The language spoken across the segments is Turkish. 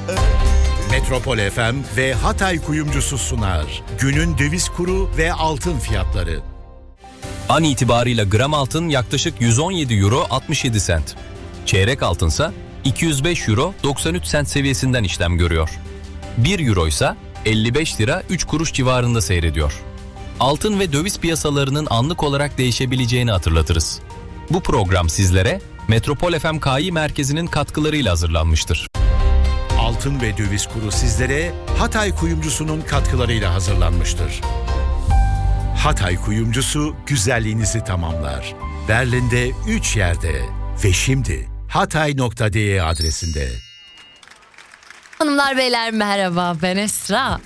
Metropol FM ve Hatay Kuyumcusu sunar. Günün döviz kuru ve altın fiyatları. An itibarıyla gram altın yaklaşık 117 euro 67 sent. Çeyrek altınsa 205 euro 93 sent seviyesinden işlem görüyor. 1 euro ise 55 lira 3 kuruş civarında seyrediyor. Altın ve döviz piyasalarının anlık olarak değişebileceğini hatırlatırız. Bu program sizlere Metropol FM Kİ merkezinin katkılarıyla hazırlanmıştır. Altın ve döviz kuru sizlere Hatay Kuyumcusu'nun katkılarıyla hazırlanmıştır. Hatay Kuyumcusu güzelliğinizi tamamlar. Berlin'de 3 yerde ve şimdi hatay.de adresinde. Hanımlar beyler merhaba, ben Esra.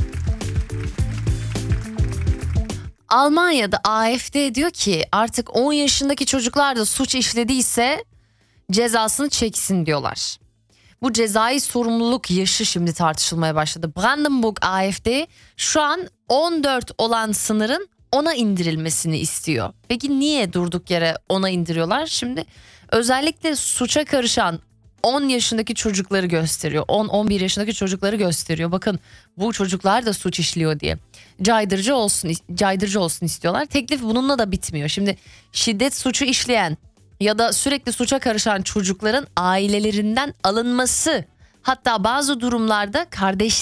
Almanya'da AfD diyor ki artık 10 yaşındaki çocuklar da suç işlediyse cezasını çeksin diyorlar. Bu cezai sorumluluk yaşı şimdi tartışılmaya başladı. Brandenburg AfD şu an 14 olan sınırın 10'a indirilmesini istiyor. Peki niye durduk yere 10'a indiriyorlar? Şimdi özellikle suça karışan 10 yaşındaki çocukları gösteriyor. 10-11 yaşındaki çocukları gösteriyor. Bakın bu çocuklar da suç işliyor diye. Caydırıcı olsun istiyorlar. Teklif bununla da bitmiyor. Şimdi şiddet suçu işleyen ya da sürekli suça karışan çocukların ailelerinden alınması, hatta bazı durumlarda